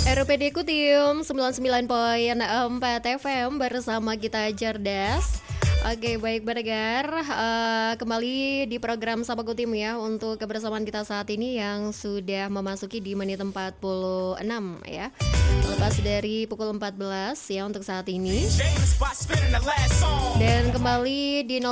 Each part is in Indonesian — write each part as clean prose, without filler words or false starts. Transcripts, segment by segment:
RPD Kutim 99.4 FM bersama kita Cerdas. Oke, baik pendengar, kembali di program Sapa Kutim ya untuk kebersamaan kita saat ini yang sudah memasuki di menit 46 ya. Lepas dari pukul 14 ya untuk saat ini. Dan kembali di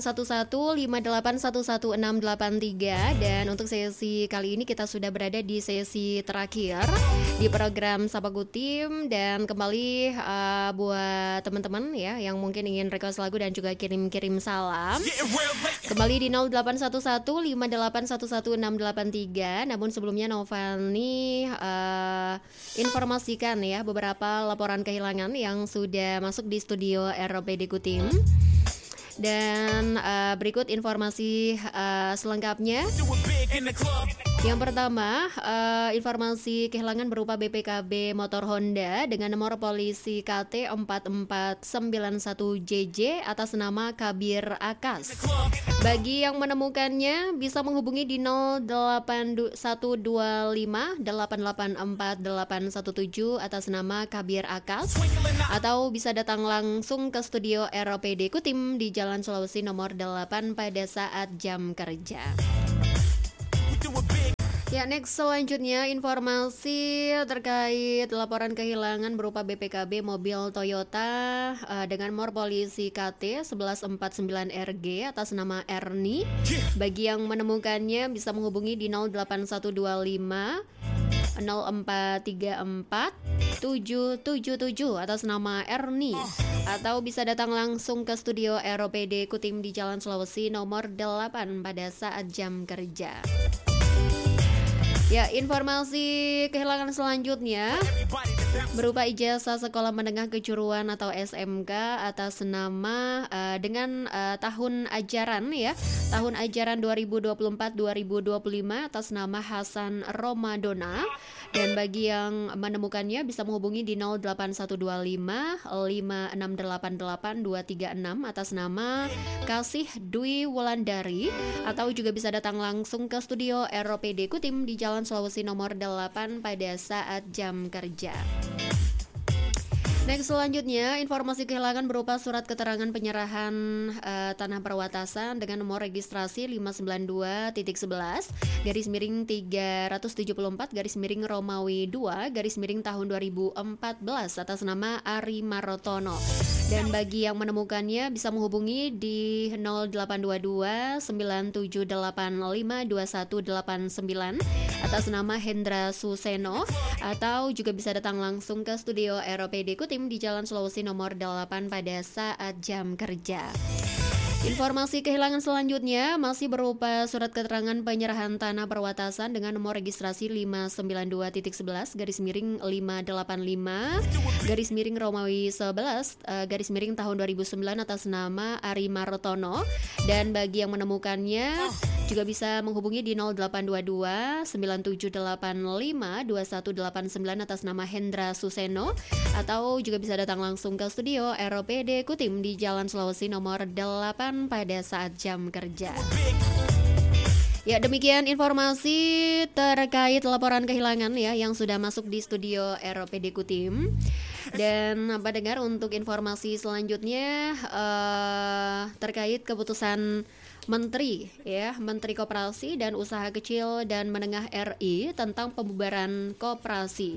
081158111683 dan untuk sesi kali ini kita sudah berada di sesi terakhir di program Sapa Kutim dan kembali buat teman-teman ya yang mungkin ingin request lagu dan juga kirim-kirim salam. Kembali di 081158111683. Namun sebelumnya Novani informasikan ya beberapa laporan kehilangan yang sudah masuk di studio RPD Kutim. Dan berikut informasi selengkapnya. Yang pertama, informasi kehilangan berupa BPKB motor Honda dengan nomor polisi KT 4491JJ atas nama Kabir Akas. Bagi yang menemukannya bisa menghubungi di 08125884817 atas nama Kabir Akas atau bisa datang langsung ke studio RPD Kutim di Jalan Sulawesi nomor 8 pada saat jam kerja. Ya, next selanjutnya informasi terkait laporan kehilangan berupa BPKB mobil Toyota dengan nomor polisi KT 1149RG atas nama Erni. Bagi yang menemukannya bisa menghubungi di 08125 0434 777 atas nama Erni atau bisa datang langsung ke studio ROPD Kutim di Jalan Sulawesi nomor 8 pada saat jam kerja. Ya, informasi kehilangan selanjutnya berupa ijazah sekolah menengah kejuruan atau SMK atas nama dengan tahun ajaran ya, tahun ajaran 2024-2025 atas nama Hasan Romadona. Dan bagi yang menemukannya bisa menghubungi di 08125 5688236 atas nama Kasih Dwi Wulandari atau juga bisa datang langsung ke studio ROPD Kutim di Jalan Sulawesi nomor 8 pada saat jam kerja. Next selanjutnya informasi kehilangan berupa surat keterangan penyerahan tanah perwatasan dengan nomor registrasi 592.11/374 Romawi 2 tahun 2014 atas nama Ari Marotono. Dan bagi yang menemukannya bisa menghubungi di 0822 9785 2189 atas nama Hendra Suseno atau juga bisa datang langsung ke studio ROPD Kutim di Jalan Sulawesi nomor 8 pada saat jam kerja. Informasi kehilangan selanjutnya masih berupa surat keterangan penyerahan tanah perwatasan dengan nomor registrasi 592.11/585 Romawi 11 tahun 2009 atas nama Ari Marotono. Dan bagi yang menemukannya juga bisa menghubungi di 0822 9785 2189 atas nama Hendra Suseno atau juga bisa datang langsung ke studio ROPD Kutim di Jalan Sulawesi nomor 8 pada saat jam kerja. Ya, demikian informasi terkait laporan kehilangan ya yang sudah masuk di studio ROPD Kutim. Dan pendengar, untuk informasi selanjutnya terkait keputusan Menteri Koperasi dan Usaha Kecil dan Menengah RI tentang pembubaran koperasi.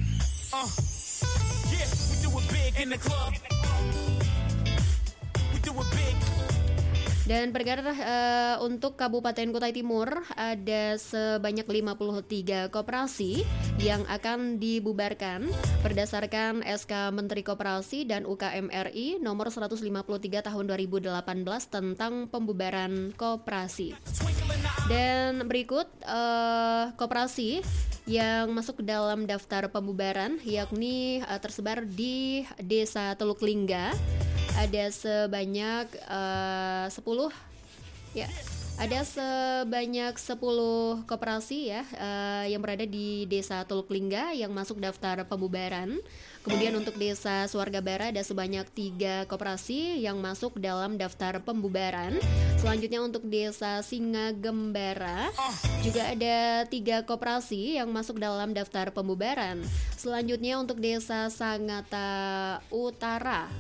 Dan pendengar, untuk Kabupaten Kutai Timur ada sebanyak 53 koperasi yang akan dibubarkan berdasarkan SK Menteri Koperasi dan UKM RI nomor 153 tahun 2018 tentang pembubaran koperasi. Dan berikut koperasi yang masuk ke dalam daftar pembubaran yakni tersebar di Desa Teluk Lingga. Ada sebanyak 10 ya. Ada sebanyak 10 koperasi ya yang berada di Desa Teluk Lingga yang masuk daftar pembubaran. Kemudian untuk Desa Suarga Bara ada sebanyak 3 koperasi yang masuk dalam daftar pembubaran. Selanjutnya untuk Desa Singa Gembara juga ada 3 koperasi yang masuk dalam daftar pembubaran. Selanjutnya untuk Desa Sangata Utara.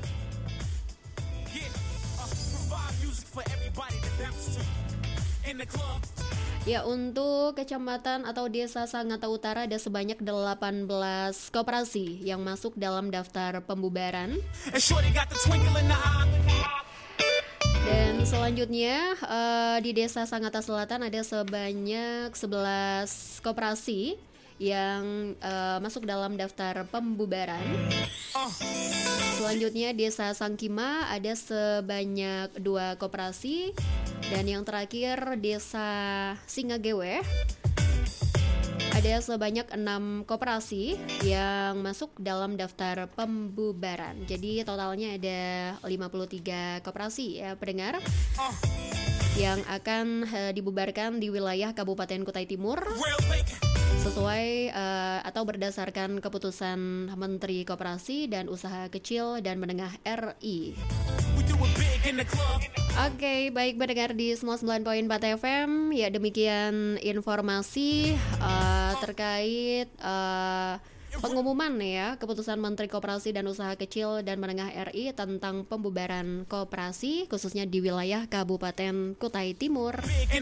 Ya, untuk kecamatan atau desa Sangata Utara ada sebanyak 18 koperasi yang masuk dalam daftar pembubaran. Dan selanjutnya di desa Sangata Selatan ada sebanyak 11 koperasi yang masuk dalam daftar pembubaran. Selanjutnya desa Sangkima ada sebanyak 2 koperasi. Dan yang terakhir desa Singagewe ada sebanyak 6 koperasi yang masuk dalam daftar pembubaran. Jadi totalnya ada 53 koperasi ya pendengar yang akan dibubarkan di wilayah Kabupaten Kutai Timur sesuai atau berdasarkan keputusan Menteri Koperasi dan Usaha Kecil dan Menengah RI. Oke, baik pendengar di 99.4 FM. Ya, demikian informasi terkait pengumuman ya keputusan Menteri Koperasi dan Usaha Kecil dan Menengah RI tentang pembubaran koperasi khususnya di wilayah Kabupaten Kutai Timur.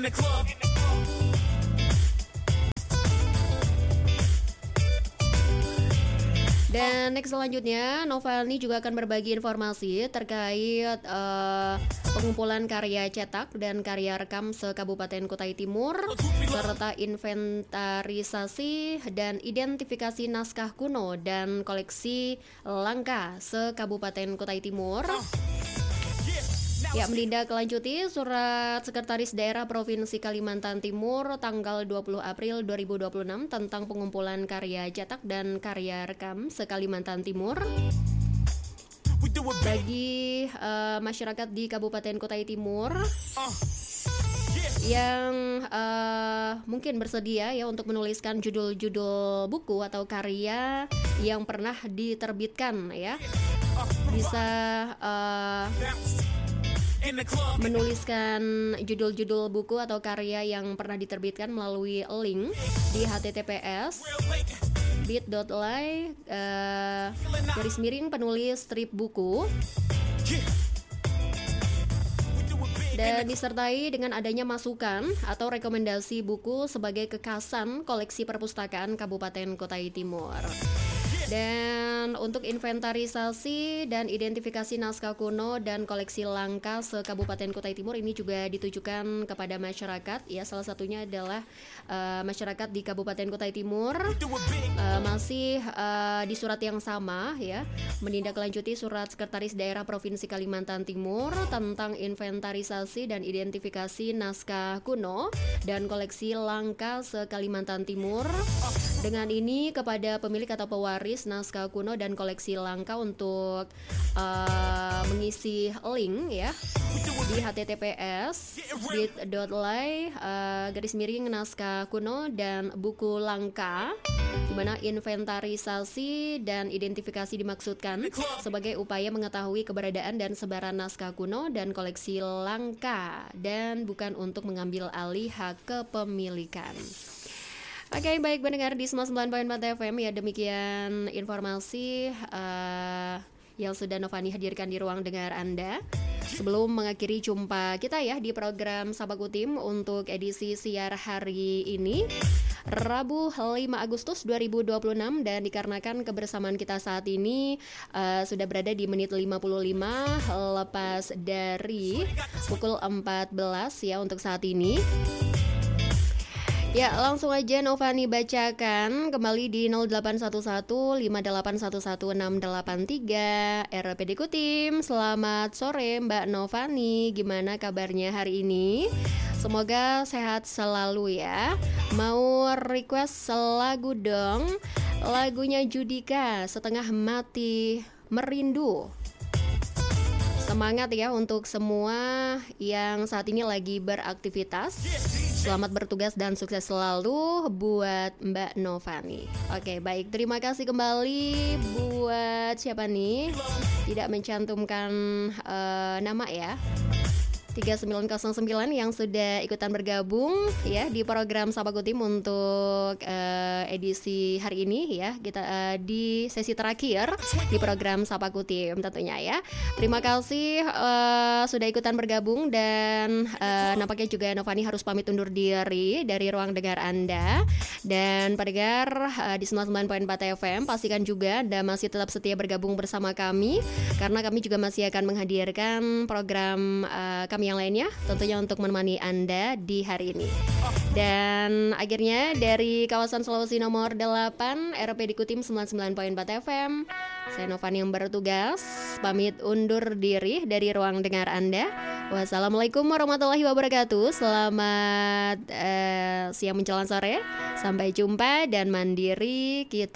Dan next selanjutnya Novani juga akan berbagi informasi terkait pengumpulan karya cetak dan karya rekam se-Kabupaten Kutai Timur serta inventarisasi dan identifikasi naskah kuno dan koleksi langka se-Kabupaten Kutai Timur. Ya, menindaklanjuti surat Sekretaris Daerah Provinsi Kalimantan Timur tanggal 20 April 2026 tentang pengumpulan karya cetak dan karya rekam se-Kalimantan Timur bagi masyarakat di Kabupaten Kutai Timur yang mungkin bersedia ya untuk menuliskan judul-judul buku atau karya yang pernah diterbitkan ya. Bisa menuliskan judul-judul buku atau karya yang pernah diterbitkan melalui link di https bit.ly /penulis strip buku dan disertai dengan adanya masukan atau rekomendasi buku sebagai kekasan koleksi perpustakaan Kabupaten Kutai Timur. Dan untuk inventarisasi dan identifikasi naskah kuno dan koleksi langka se-Kabupaten Kutai Timur ini juga ditujukan kepada masyarakat ya, salah satunya adalah masyarakat di Kabupaten Kutai Timur. Masih di surat yang sama ya, menindaklanjuti surat Sekretaris Daerah Provinsi Kalimantan Timur tentang inventarisasi dan identifikasi naskah kuno dan koleksi langka se-Kalimantan Timur. Dengan ini kepada pemilik atau pewaris naskah kuno dan koleksi langka untuk mengisi link ya di https bit.ly /naskah kuno dan buku langka, di mana inventarisasi dan identifikasi dimaksudkan sebagai upaya mengetahui keberadaan dan sebaran naskah kuno dan koleksi langka dan bukan untuk mengambil alih hak kepemilikan. Oke, baik pendengar di 99.4 FM ya, demikian informasi yang sudah Novani hadirkan di ruang dengar Anda. Sebelum mengakhiri jumpa kita ya di program Sahabat Utim untuk edisi siar hari ini Rabu 5 Agustus 2026, dan dikarenakan kebersamaan kita saat ini sudah berada di menit 55 lepas dari pukul 14 ya untuk saat ini. Ya, langsung aja Novani bacakan kembali di 081158111683 RPD Kutim. Selamat sore Mbak Novani, gimana kabarnya hari ini? Semoga sehat selalu ya. Mau request lagu dong, lagunya Judika, Setengah Mati Merindu. Semangat ya untuk semua yang saat ini lagi beraktivitas. Selamat bertugas dan sukses selalu buat Mbak Novani. Oke, baik. Terima kasih kembali buat siapa nih? Tidak mencantumkan nama ya. 3909 yang sudah ikutan bergabung ya di program Sapa Kutim untuk edisi hari ini ya. Kita di sesi terakhir di program Sapa Kutim tentunya ya. Terima kasih sudah ikutan bergabung dan nampaknya juga Novani harus pamit undur diri dari ruang dengar Anda. Dan pendengar di 99.4 FM pastikan juga Anda masih tetap setia bergabung bersama kami karena kami juga masih akan menghadirkan program kami yang lainnya tentunya untuk menemani Anda di hari ini. Dan akhirnya dari kawasan Sulawesi nomor 8 RP Dikutim 99.4 FM, saya Novani yang bertugas pamit undur diri dari ruang dengar Anda. Wassalamualaikum warahmatullahi wabarakatuh. Selamat siang menjelang sore. Sampai jumpa dan mandiri kita